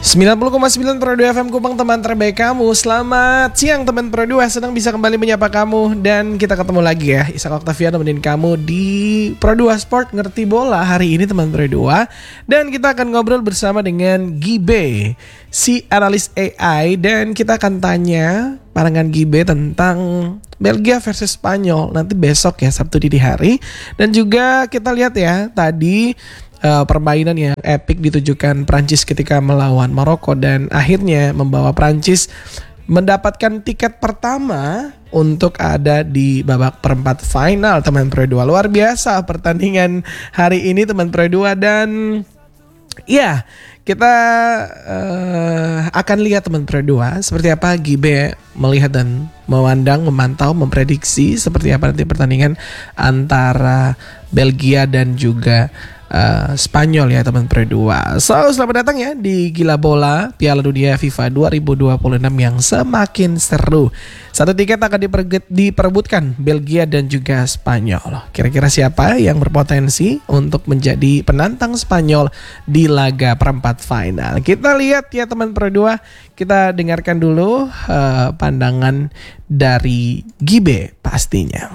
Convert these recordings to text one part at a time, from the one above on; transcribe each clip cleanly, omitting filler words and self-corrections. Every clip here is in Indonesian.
90,9 Pro 2 FM Kupang, teman terbaik kamu. Selamat siang teman Pro 2, senang bisa kembali menyapa kamu. Dan kita ketemu lagi ya, Ishak Octavian nemenin kamu di Pro 2 Sport Ngerti Bola hari ini teman Pro 2. Dan kita akan ngobrol bersama dengan Gibe, si analis AI. Dan kita akan tanya pandangan Gibe tentang Belgia versus Spanyol nanti besok ya, Sabtu dini hari. Dan juga kita lihat ya tadi permainan yang epik ditujukan Prancis ketika melawan Maroko dan akhirnya membawa Prancis mendapatkan tiket pertama untuk ada di babak perempat final teman Pro 2. Luar biasa pertandingan hari ini teman Pro 2 dan ya kita akan lihat teman Pro 2 seperti apa Gibe melihat dan memantau, memprediksi seperti apa nanti pertandingan antara Belgia dan juga Spanyol ya teman Pro 2. So selamat datang ya di Gila Bola Piala Dunia FIFA 2026 yang semakin seru. Satu tiket akan diperebutkan Belgia dan juga Spanyol. Kira-kira siapa yang berpotensi untuk menjadi penantang Spanyol di laga perempat final? Kita lihat ya teman Pro 2. Kita dengarkan dulu pandangan dari Gibe pastinya.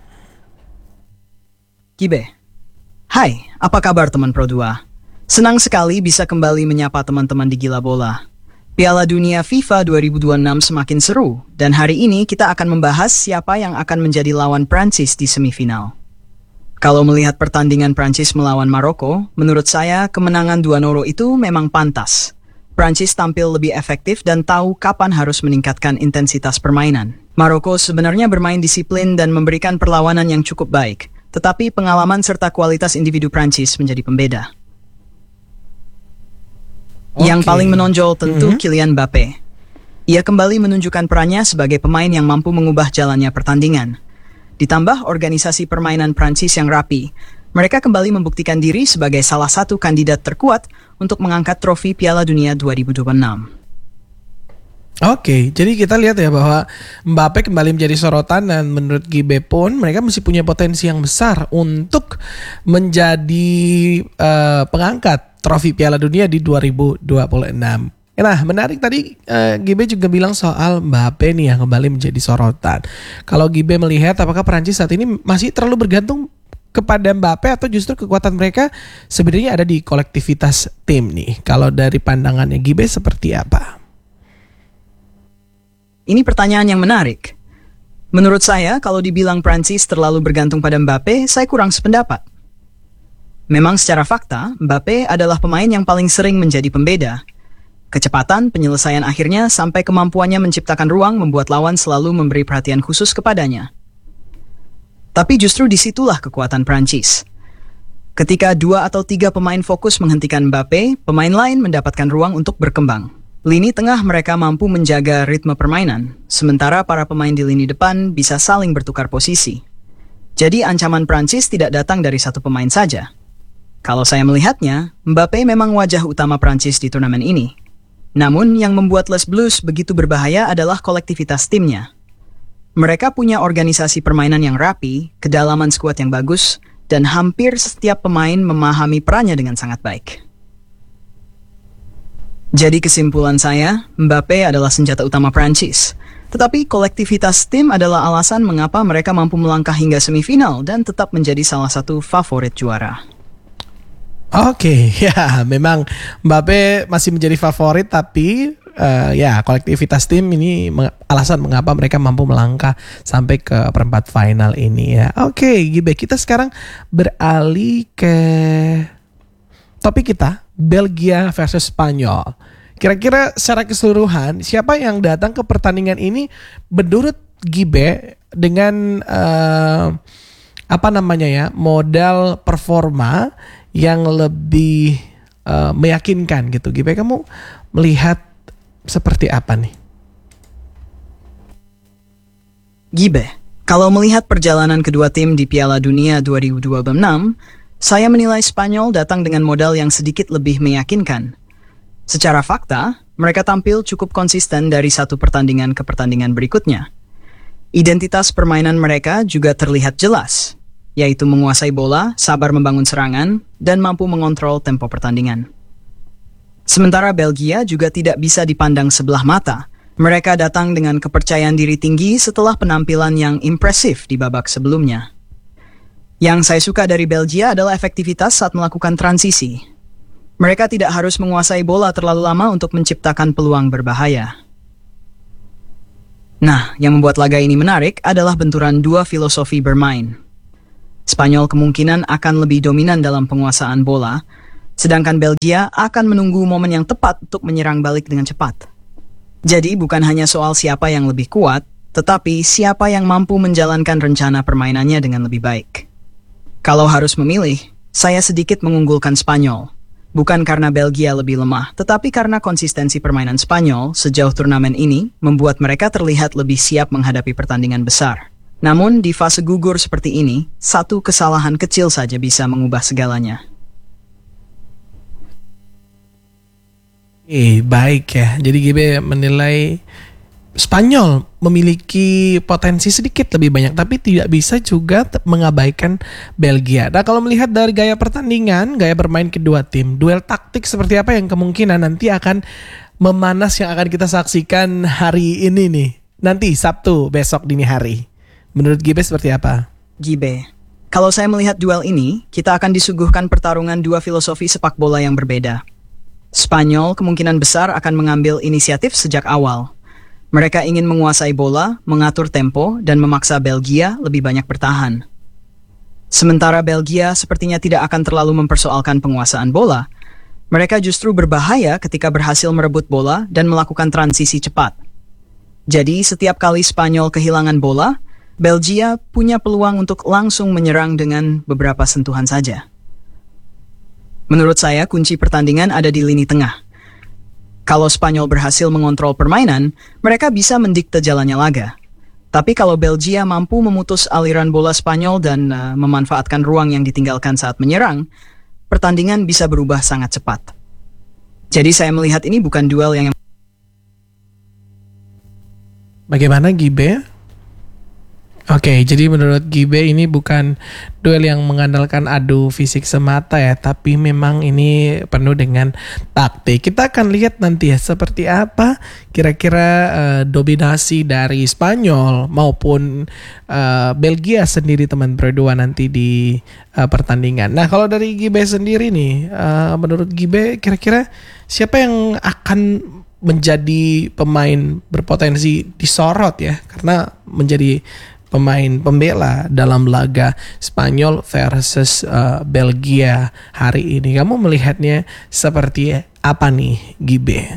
Gibe. Hai, apa kabar teman Pro 2? Senang sekali bisa kembali menyapa teman-teman di Gila Bola. Piala Dunia FIFA 2026 semakin seru, dan hari ini kita akan membahas siapa yang akan menjadi lawan Prancis di semifinal. Kalau melihat pertandingan Prancis melawan Maroko, menurut saya kemenangan 2-0 itu memang pantas. Prancis tampil lebih efektif dan tahu kapan harus meningkatkan intensitas permainan. Maroko sebenarnya bermain disiplin dan memberikan perlawanan yang cukup baik. Tetapi pengalaman serta kualitas individu Prancis menjadi pembeda. Yang paling menonjol tentu Kylian Mbappe. Ia kembali menunjukkan perannya sebagai pemain yang mampu mengubah jalannya pertandingan. Ditambah organisasi permainan Prancis yang rapi, mereka kembali membuktikan diri sebagai salah satu kandidat terkuat untuk mengangkat trofi Piala Dunia 2026. Oke, jadi kita lihat ya bahwa Mbappe kembali menjadi sorotan dan menurut Gibe pun mereka masih punya potensi yang besar untuk menjadi pengangkat trofi Piala Dunia di 2026. Nah, menarik tadi Gibe juga bilang soal Mbappe nih yang kembali menjadi sorotan. Kalau Gibe melihat apakah Prancis saat ini masih terlalu bergantung kepada Mbappe atau justru kekuatan mereka sebenarnya ada di kolektivitas tim nih. Kalau dari pandangannya Gibe seperti apa? Ini pertanyaan yang menarik. Menurut saya, kalau dibilang Prancis terlalu bergantung pada Mbappe, saya kurang sependapat. Memang secara fakta, Mbappe adalah pemain yang paling sering menjadi pembeda. Kecepatan penyelesaian akhirnya sampai kemampuannya menciptakan ruang membuat lawan selalu memberi perhatian khusus kepadanya. Tapi justru disitulah kekuatan Prancis. Ketika 2 atau 3 pemain fokus menghentikan Mbappe, pemain lain mendapatkan ruang untuk berkembang. Lini tengah mereka mampu menjaga ritme permainan, sementara para pemain di lini depan bisa saling bertukar posisi. Jadi ancaman Prancis tidak datang dari satu pemain saja. Kalau saya melihatnya, Mbappe memang wajah utama Prancis di turnamen ini. Namun yang membuat Les Bleus begitu berbahaya adalah kolektivitas timnya. Mereka punya organisasi permainan yang rapi, kedalaman skuad yang bagus, dan hampir setiap pemain memahami perannya dengan sangat baik. Jadi kesimpulan saya, Mbappe adalah senjata utama Prancis. Tetapi kolektivitas tim adalah alasan mengapa mereka mampu melangkah hingga semifinal dan tetap menjadi salah satu favorit juara. Oke, ya memang Mbappe masih menjadi favorit tapi ya kolektivitas tim ini alasan mengapa mereka mampu melangkah sampai ke perempat final ini ya. Oke, Gibe, kita sekarang beralih ke topik kita, Belgia versus Spanyol. Kira-kira secara keseluruhan siapa yang datang ke pertandingan ini menurut Gibe dengan modal performa yang lebih meyakinkan gitu. Gibe, kamu melihat seperti apa nih? Gibe, kalau melihat perjalanan kedua tim di Piala Dunia 2026, saya menilai Spanyol datang dengan modal yang sedikit lebih meyakinkan. Secara fakta, mereka tampil cukup konsisten dari satu pertandingan ke pertandingan berikutnya. Identitas permainan mereka juga terlihat jelas, yaitu menguasai bola, sabar membangun serangan, dan mampu mengontrol tempo pertandingan. Sementara Belgia juga tidak bisa dipandang sebelah mata. Mereka datang dengan kepercayaan diri tinggi setelah penampilan yang impresif di babak sebelumnya. Yang saya suka dari Belgia adalah efektivitas saat melakukan transisi. Mereka tidak harus menguasai bola terlalu lama untuk menciptakan peluang berbahaya. Nah, yang membuat laga ini menarik adalah benturan dua filosofi bermain. Spanyol kemungkinan akan lebih dominan dalam penguasaan bola, sedangkan Belgia akan menunggu momen yang tepat untuk menyerang balik dengan cepat. Jadi bukan hanya soal siapa yang lebih kuat, tetapi siapa yang mampu menjalankan rencana permainannya dengan lebih baik. Kalau harus memilih, saya sedikit mengunggulkan Spanyol. Bukan karena Belgia lebih lemah, tetapi karena konsistensi permainan Spanyol sejauh turnamen ini membuat mereka terlihat lebih siap menghadapi pertandingan besar. Namun di fase gugur seperti ini, satu kesalahan kecil saja bisa mengubah segalanya. Baik ya. Jadi GB menilai Spanyol memiliki potensi sedikit lebih banyak, tapi tidak bisa juga mengabaikan Belgia. Nah, kalau melihat dari gaya pertandingan, gaya bermain kedua tim, duel taktik seperti apa yang kemungkinan nanti akan memanas yang akan kita saksikan hari ini nih. Nanti Sabtu besok dini hari. Menurut GB seperti apa? GB, kalau saya melihat duel ini, kita akan disuguhkan pertarungan dua filosofi sepak bola yang berbeda. Spanyol kemungkinan besar akan mengambil inisiatif sejak awal. Mereka ingin menguasai bola, mengatur tempo, dan memaksa Belgia lebih banyak bertahan. Sementara Belgia sepertinya tidak akan terlalu mempersoalkan penguasaan bola. Mereka justru berbahaya ketika berhasil merebut bola dan melakukan transisi cepat. Jadi setiap kali Spanyol kehilangan bola, Belgia punya peluang untuk langsung menyerang dengan beberapa sentuhan saja. Menurut saya, kunci pertandingan ada di lini tengah. Kalau Spanyol berhasil mengontrol permainan, mereka bisa mendikte jalannya laga. Tapi kalau Belgia mampu memutus aliran bola Spanyol dan memanfaatkan ruang yang ditinggalkan saat menyerang, pertandingan bisa berubah sangat cepat. Jadi saya melihat ini bukan duel yang... Bagaimana GB? Oke, jadi menurut GB ini bukan duel yang mengandalkan adu fisik semata ya, tapi memang ini penuh dengan taktik. Kita akan lihat nanti ya seperti apa kira-kira dominasi dari Spanyol maupun Belgia sendiri teman Pro 2 nanti di pertandingan. Nah, kalau dari GB sendiri nih, menurut GB kira-kira siapa yang akan menjadi pemain berpotensi disorot ya, karena menjadi pemain pembela dalam laga Spanyol versus Belgia hari ini. Kamu melihatnya seperti apa nih, Gibe?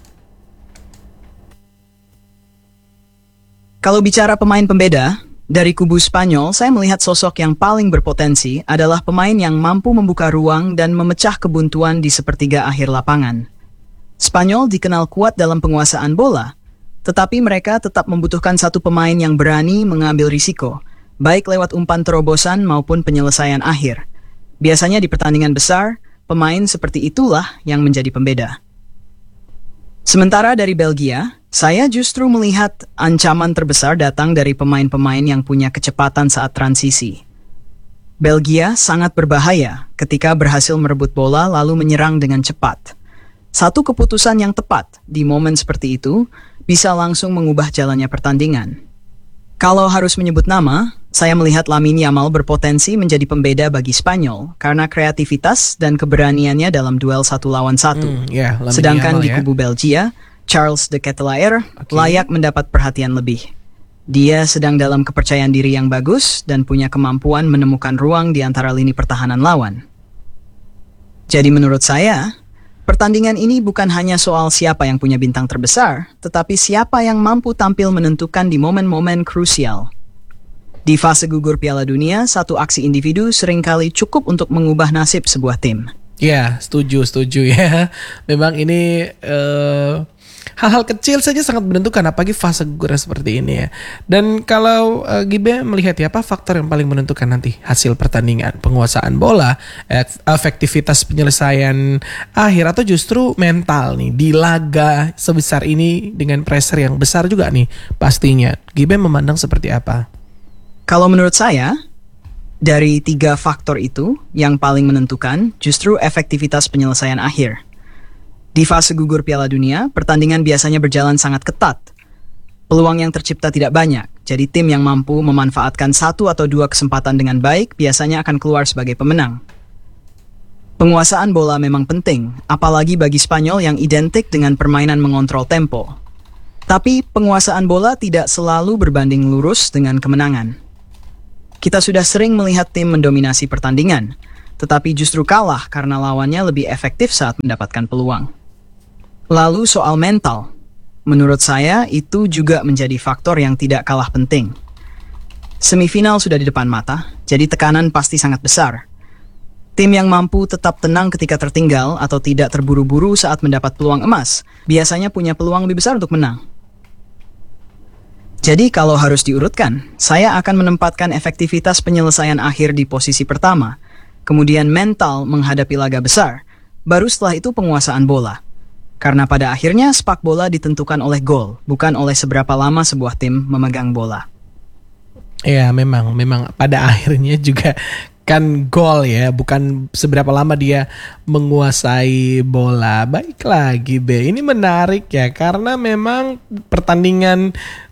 Kalau bicara pemain pembeda, dari kubu Spanyol, saya melihat sosok yang paling berpotensi adalah pemain yang mampu membuka ruang dan memecah kebuntuan di sepertiga akhir lapangan. Spanyol dikenal kuat dalam penguasaan bola, tetapi mereka tetap membutuhkan satu pemain yang berani mengambil risiko, baik lewat umpan terobosan maupun penyelesaian akhir. Biasanya di pertandingan besar, pemain seperti itulah yang menjadi pembeda. Sementara dari Belgia, saya justru melihat ancaman terbesar datang dari pemain-pemain yang punya kecepatan saat transisi. Belgia sangat berbahaya ketika berhasil merebut bola lalu menyerang dengan cepat. Satu keputusan yang tepat di momen seperti itu bisa langsung mengubah jalannya pertandingan. Kalau harus menyebut nama, saya melihat Lamine Yamal berpotensi menjadi pembeda bagi Spanyol karena kreativitas dan keberaniannya dalam duel 1 lawan 1. Sedangkan di kubu Belgia, Charles de Ketelaere layak mendapat perhatian lebih. Dia sedang dalam kepercayaan diri yang bagus dan punya kemampuan menemukan ruang di antara lini pertahanan lawan. Jadi menurut saya, pertandingan ini bukan hanya soal siapa yang punya bintang terbesar, tetapi siapa yang mampu tampil menentukan di momen-momen krusial. Di fase gugur Piala Dunia, satu aksi individu seringkali cukup untuk mengubah nasib sebuah tim. Ya, setuju ya. Memang ini hal-hal kecil saja sangat menentukan, apalagi fase gugur seperti ini ya. Dan kalau Gibe melihat ya, apa faktor yang paling menentukan nanti hasil pertandingan? Penguasaan bola, efektivitas penyelesaian akhir, atau justru mental nih di laga sebesar ini dengan pressure yang besar juga nih pastinya. Gibe memandang seperti apa? Kalau menurut saya, dari 3 faktor itu yang paling menentukan justru efektivitas penyelesaian akhir. Di fase gugur Piala Dunia, pertandingan biasanya berjalan sangat ketat. Peluang yang tercipta tidak banyak, jadi tim yang mampu memanfaatkan 1 atau 2 kesempatan dengan baik biasanya akan keluar sebagai pemenang. Penguasaan bola memang penting, apalagi bagi Spanyol yang identik dengan permainan mengontrol tempo. Tapi penguasaan bola tidak selalu berbanding lurus dengan kemenangan. Kita sudah sering melihat tim mendominasi pertandingan, tetapi justru kalah karena lawannya lebih efektif saat mendapatkan peluang. Lalu soal mental, menurut saya itu juga menjadi faktor yang tidak kalah penting. Semifinal sudah di depan mata, jadi tekanan pasti sangat besar. Tim yang mampu tetap tenang ketika tertinggal atau tidak terburu-buru saat mendapat peluang emas, biasanya punya peluang lebih besar untuk menang. Jadi kalau harus diurutkan, saya akan menempatkan efektivitas penyelesaian akhir di posisi pertama, kemudian mental menghadapi laga besar, baru setelah itu penguasaan bola. Karena pada akhirnya sepak bola ditentukan oleh gol, bukan oleh seberapa lama sebuah tim memegang bola. Ya, memang pada akhirnya juga kan gol ya, bukan seberapa lama dia menguasai bola. Baik lagi B, ini menarik ya, karena memang pertandingan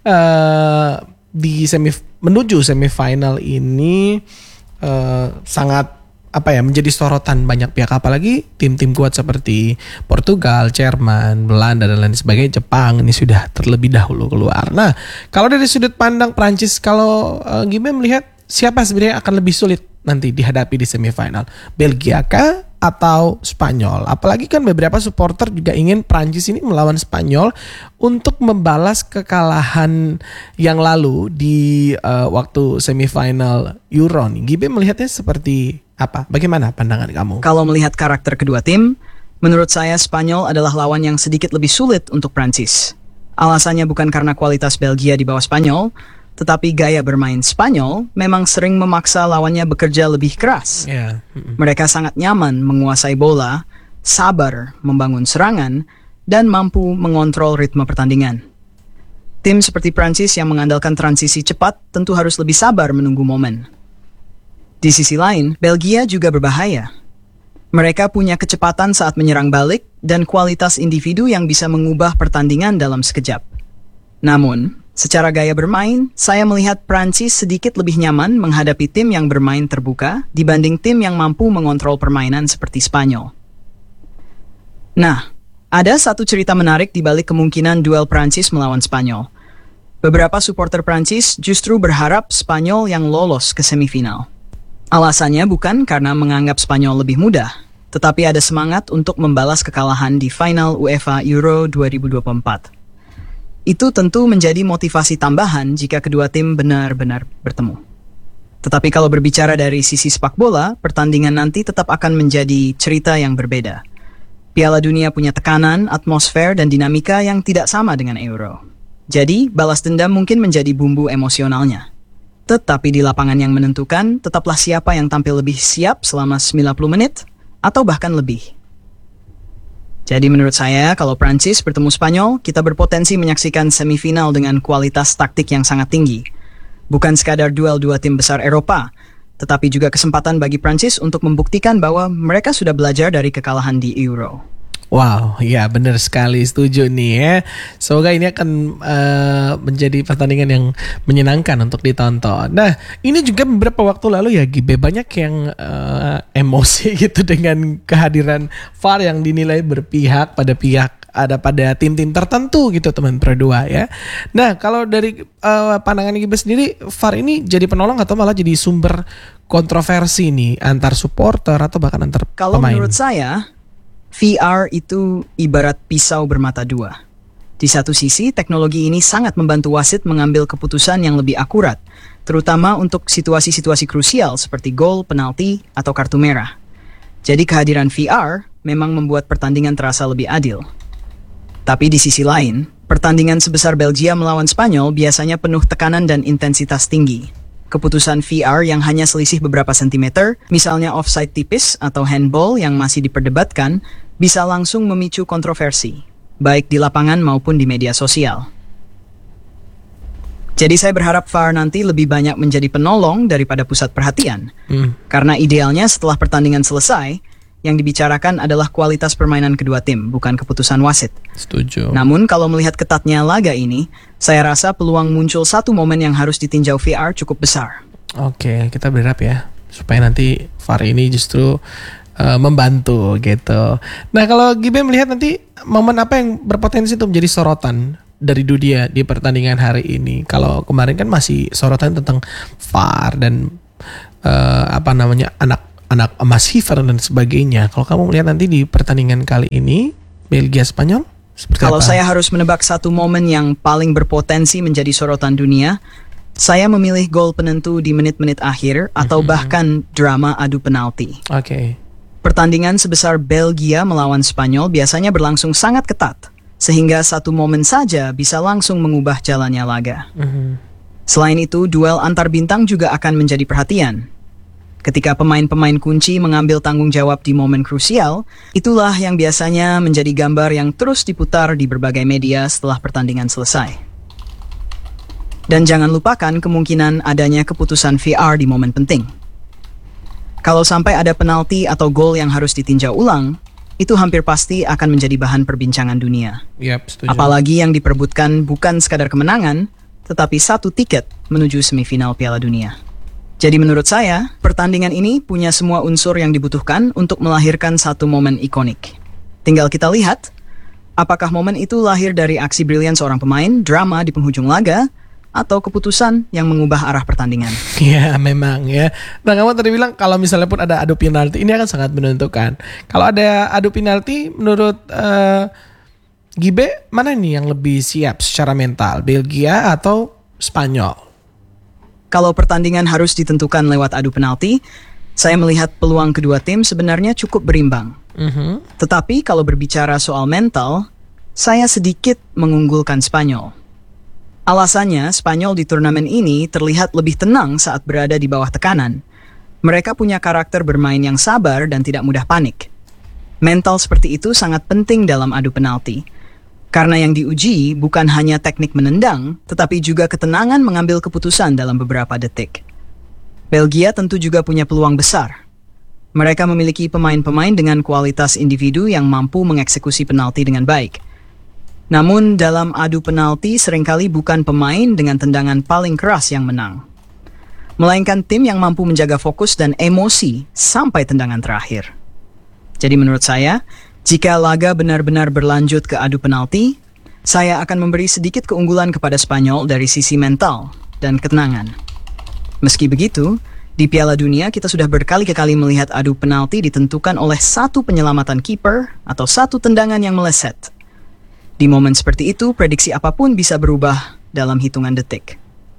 menuju semifinal ini sangat menjadi sorotan banyak pihak, apalagi tim-tim kuat seperti Portugal, Jerman, Belanda dan lain sebagainya, Jepang ini sudah terlebih dahulu keluar. Nah, kalau dari sudut pandang Prancis, kalau Gimbe melihat siapa sebenarnya akan lebih sulit nanti dihadapi di semifinal? Belgia kah atau Spanyol? Apalagi kan beberapa supporter juga ingin Prancis ini melawan Spanyol untuk membalas kekalahan yang lalu di waktu semifinal Euro nih. Gimbe melihatnya seperti apa? Bagaimana pandangan kamu? Kalau melihat karakter kedua tim, menurut saya Spanyol adalah lawan yang sedikit lebih sulit untuk Prancis. Alasannya bukan karena kualitas Belgia di bawah Spanyol, tetapi gaya bermain Spanyol memang sering memaksa lawannya bekerja lebih keras. Mereka sangat nyaman menguasai bola, sabar membangun serangan, dan mampu mengontrol ritme pertandingan. Tim seperti Prancis yang mengandalkan transisi cepat tentu harus lebih sabar menunggu momen. Di sisi lain, Belgia juga berbahaya. Mereka punya kecepatan saat menyerang balik dan kualitas individu yang bisa mengubah pertandingan dalam sekejap. Namun, secara gaya bermain, saya melihat Prancis sedikit lebih nyaman menghadapi tim yang bermain terbuka dibanding tim yang mampu mengontrol permainan seperti Spanyol. Nah, ada satu cerita menarik di balik kemungkinan duel Prancis melawan Spanyol. Beberapa supporter Prancis justru berharap Spanyol yang lolos ke semifinal. Alasannya bukan karena menganggap Spanyol lebih mudah, tetapi ada semangat untuk membalas kekalahan di final UEFA Euro 2024. Itu tentu menjadi motivasi tambahan jika kedua tim benar-benar bertemu. Tetapi kalau berbicara dari sisi sepak bola, pertandingan nanti tetap akan menjadi cerita yang berbeda. Piala Dunia punya tekanan, atmosfer, dan dinamika yang tidak sama dengan Euro. Jadi, balas dendam mungkin menjadi bumbu emosionalnya. Tetapi di lapangan yang menentukan, tetaplah siapa yang tampil lebih siap selama 90 menit, atau bahkan lebih. Jadi menurut saya, kalau Prancis bertemu Spanyol, kita berpotensi menyaksikan semifinal dengan kualitas taktik yang sangat tinggi. Bukan sekadar duel dua tim besar Eropa, tetapi juga kesempatan bagi Prancis untuk membuktikan bahwa mereka sudah belajar dari kekalahan di Euro. Wow, ya benar sekali, setuju nih ya. Semoga ini akan menjadi pertandingan yang menyenangkan untuk ditonton. Nah, ini juga beberapa waktu lalu ya Gibe, banyak yang emosi gitu dengan kehadiran VAR yang dinilai berpihak pada tim-tim tertentu gitu teman Pro 2 ya. Nah, kalau dari pandangan Gibe sendiri, VAR ini jadi penolong atau malah jadi sumber kontroversi nih antar supporter atau bahkan antar pemain? Kalau menurut saya, VR itu ibarat pisau bermata dua. Di satu sisi, teknologi ini sangat membantu wasit mengambil keputusan yang lebih akurat, terutama untuk situasi-situasi krusial seperti gol, penalti, atau kartu merah. Jadi kehadiran VR memang membuat pertandingan terasa lebih adil. Tapi di sisi lain, pertandingan sebesar Belgia melawan Spanyol biasanya penuh tekanan dan intensitas tinggi. Keputusan VR yang hanya selisih beberapa sentimeter, misalnya offside tipis atau handball yang masih diperdebatkan, bisa langsung memicu kontroversi, baik di lapangan maupun di media sosial. Jadi saya berharap VAR nanti lebih banyak menjadi penolong daripada pusat perhatian. Karena idealnya setelah pertandingan selesai, yang dibicarakan adalah kualitas permainan kedua tim, bukan keputusan wasit. Setuju. Namun kalau melihat ketatnya laga ini, saya rasa peluang muncul satu momen yang harus ditinjau VAR cukup besar. Oke, kita berharap ya supaya nanti VAR ini justru membantu gitu. Nah, kalau Gibe melihat nanti momen apa yang berpotensi untuk menjadi sorotan dari dunia di pertandingan hari ini? Kalau kemarin kan masih sorotan tentang VAR dan anak emas FIFA dan sebagainya. Kalau kamu melihat nanti di pertandingan kali ini Belgia Spanyol seperti Kalau apa? saya harus menebak satu momen yang paling berpotensi menjadi sorotan dunia, saya memilih gol penentu di menit-menit akhir atau bahkan drama adu penalti. Oke. Pertandingan sebesar Belgia melawan Spanyol biasanya berlangsung sangat ketat, sehingga satu momen saja bisa langsung mengubah jalannya laga. Selain itu, duel antar bintang juga akan menjadi perhatian. Ketika pemain-pemain kunci mengambil tanggung jawab di momen krusial, itulah yang biasanya menjadi gambar yang terus diputar di berbagai media setelah pertandingan selesai. Dan jangan lupakan kemungkinan adanya keputusan VAR di momen penting. Kalau sampai ada penalti atau gol yang harus ditinjau ulang, itu hampir pasti akan menjadi bahan perbincangan dunia. Yap, setuju. Apalagi yang diperebutkan bukan sekadar kemenangan, tetapi satu tiket menuju semifinal Piala Dunia. Jadi menurut saya, pertandingan ini punya semua unsur yang dibutuhkan untuk melahirkan satu momen ikonik. Tinggal kita lihat, apakah momen itu lahir dari aksi brilian seorang pemain, drama di penghujung laga, atau keputusan yang mengubah arah pertandingan. Ya memang ya. Nah, kamu tadi bilang kalau misalnya pun ada adu penalti, ini akan sangat menentukan. Kalau ada adu penalti, menurut Gibe, mana nih yang lebih siap secara mental, Belgia atau Spanyol? Kalau pertandingan harus ditentukan lewat adu penalti, saya melihat peluang kedua tim sebenarnya cukup berimbang. Tetapi kalau berbicara soal mental, saya sedikit mengunggulkan Spanyol. Alasannya, Spanyol di turnamen ini terlihat lebih tenang saat berada di bawah tekanan. Mereka punya karakter bermain yang sabar dan tidak mudah panik. Mental seperti itu sangat penting dalam adu penalti. Karena yang diuji bukan hanya teknik menendang, tetapi juga ketenangan mengambil keputusan dalam beberapa detik. Belgia tentu juga punya peluang besar. Mereka memiliki pemain-pemain dengan kualitas individu yang mampu mengeksekusi penalti dengan baik. Namun dalam adu penalti seringkali bukan pemain dengan tendangan paling keras yang menang, melainkan tim yang mampu menjaga fokus dan emosi sampai tendangan terakhir. Jadi menurut saya, jika laga benar-benar berlanjut ke adu penalti, saya akan memberi sedikit keunggulan kepada Spanyol dari sisi mental dan ketenangan. Meski begitu, di Piala Dunia kita sudah berkali-kali melihat adu penalti ditentukan oleh satu penyelamatan kiper atau satu tendangan yang meleset. Di momen seperti itu, prediksi apapun bisa berubah dalam hitungan detik.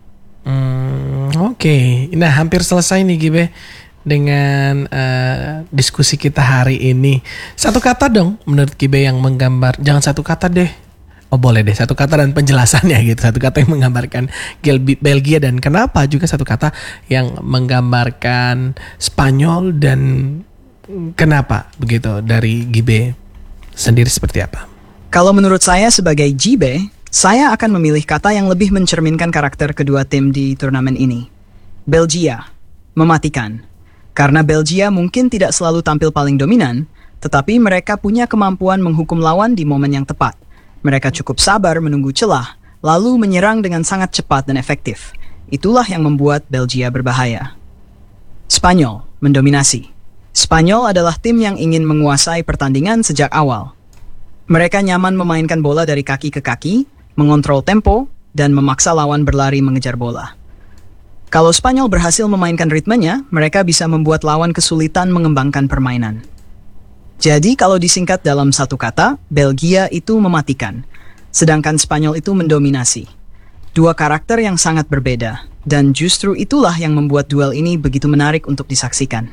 Oke. Nah, hampir selesai nih Gibe dengan diskusi kita hari ini. Satu kata dong menurut Gibe yang menggambar. Jangan satu kata deh. Oh boleh deh, satu kata dan penjelasannya gitu. Satu kata yang menggambarkan Belgia dan kenapa juga satu kata yang menggambarkan Spanyol dan kenapa begitu dari Gibe sendiri seperti apa? Kalau menurut saya sebagai Gibe, saya akan memilih kata yang lebih mencerminkan karakter kedua tim di turnamen ini. Belgia, mematikan. Karena Belgia mungkin tidak selalu tampil paling dominan, tetapi mereka punya kemampuan menghukum lawan di momen yang tepat. Mereka cukup sabar menunggu celah, lalu menyerang dengan sangat cepat dan efektif. Itulah yang membuat Belgia berbahaya. Spanyol, mendominasi. Spanyol adalah tim yang ingin menguasai pertandingan sejak awal. Mereka nyaman memainkan bola dari kaki ke kaki, mengontrol tempo, dan memaksa lawan berlari mengejar bola. Kalau Spanyol berhasil memainkan ritmenya, mereka bisa membuat lawan kesulitan mengembangkan permainan. Jadi kalau disingkat dalam satu kata, Belgia itu mematikan, sedangkan Spanyol itu mendominasi. Dua karakter yang sangat berbeda, dan justru itulah yang membuat duel ini begitu menarik untuk disaksikan.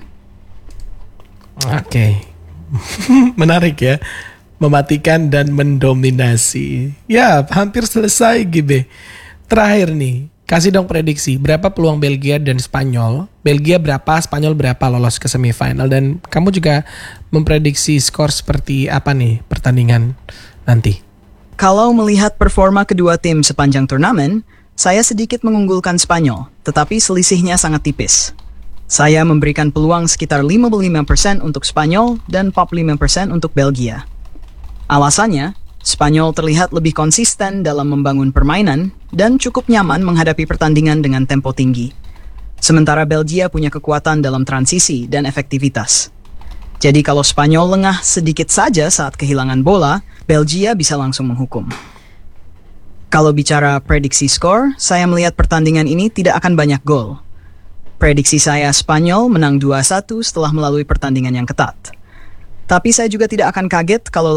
Oke. Menarik ya. Mematikan dan mendominasi. Ya, hampir selesai Gibe. Terakhir nih, kasih dong prediksi berapa peluang Belgia dan Spanyol. Belgia berapa, Spanyol berapa lolos ke semifinal. Dan kamu juga memprediksi skor seperti apa nih pertandingan nanti? Kalau melihat performa kedua tim sepanjang turnamen, saya sedikit mengunggulkan Spanyol, tetapi selisihnya sangat tipis. Saya memberikan peluang sekitar 55% untuk Spanyol dan 45% untuk Belgia. Alasannya, Spanyol terlihat lebih konsisten dalam membangun permainan dan cukup nyaman menghadapi pertandingan dengan tempo tinggi. Sementara Belgia punya kekuatan dalam transisi dan efektivitas. Jadi kalau Spanyol lengah sedikit saja saat kehilangan bola, Belgia bisa langsung menghukum. Kalau bicara prediksi skor, saya melihat pertandingan ini tidak akan banyak gol. Prediksi saya Spanyol menang 2-1 setelah melalui pertandingan yang ketat. Tapi saya juga tidak akan kaget kalau